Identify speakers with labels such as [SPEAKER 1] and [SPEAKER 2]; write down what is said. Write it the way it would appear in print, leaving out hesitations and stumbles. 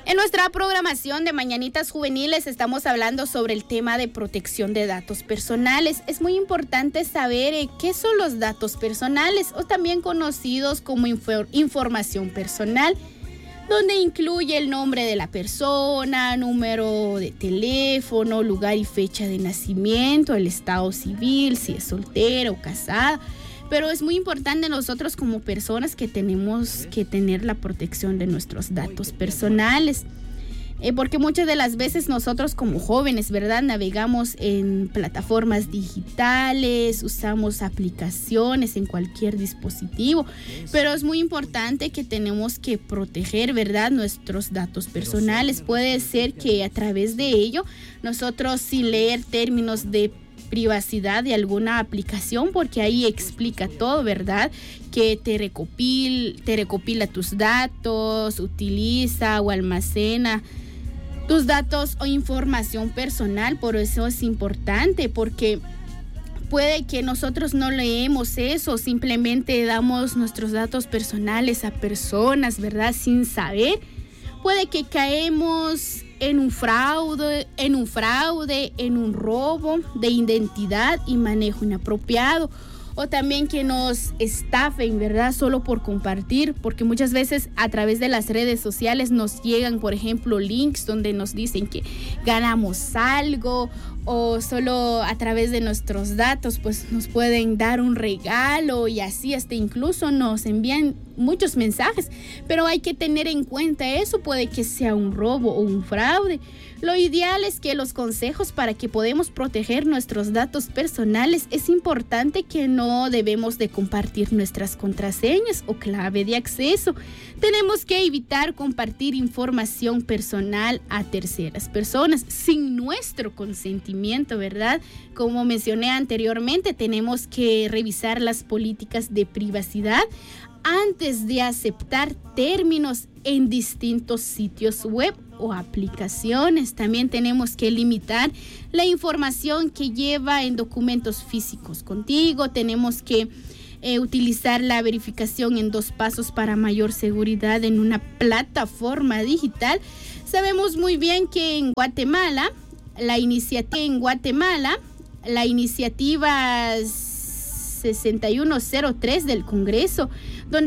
[SPEAKER 1] En nuestra programación de Mañanitas Juveniles estamos hablando sobre el tema de protección de datos personales. Es muy importante saber qué son los datos personales o también conocidos como información personal, donde incluye el nombre de la persona, número de teléfono, lugar y fecha de nacimiento, el estado civil, si es soltera o casada. Pero es muy importante nosotros como personas que tenemos que tener la protección de nuestros datos personales. Porque muchas de las veces nosotros como jóvenes, ¿verdad? Navegamos en plataformas digitales, usamos aplicaciones en cualquier dispositivo, pero es muy importante que tenemos que proteger, ¿verdad? Nuestros datos personales. Puede ser que a través de ello nosotros, sin leer términos de privacidad de alguna aplicación, porque ahí explica todo, ¿verdad? Que te recopila tus datos, utiliza o almacena tus datos o información personal. Por eso es importante, porque puede que nosotros no leemos eso, simplemente damos nuestros datos personales a personas, ¿verdad? Sin saber. Puede que caemos en un fraude, en un robo de identidad y manejo inapropiado. O también que nos estafen, ¿verdad? Solo por compartir, porque muchas veces a través de las redes sociales nos llegan, por ejemplo, links donde nos dicen que ganamos algo, o solo a través de nuestros datos pues nos pueden dar un regalo, y así hasta incluso nos envían muchos mensajes. Pero hay que tener en cuenta eso, puede que sea un robo o un fraude. Lo ideal es que los consejos para que podamos proteger nuestros datos personales, es importante que no debemos de compartir nuestras contraseñas o clave de acceso. Tenemos que evitar compartir información personal a terceras personas sin nuestro consentimiento, ¿verdad? Como mencioné anteriormente, tenemos que revisar las políticas de privacidad antes de aceptar términos en distintos sitios web o aplicaciones. También tenemos que limitar la información que lleva en documentos físicos contigo. Tenemos que utilizar la verificación en 2 pasos para mayor seguridad en una plataforma digital. Sabemos muy bien que en Guatemala, la iniciativa 6103 del Congreso, donde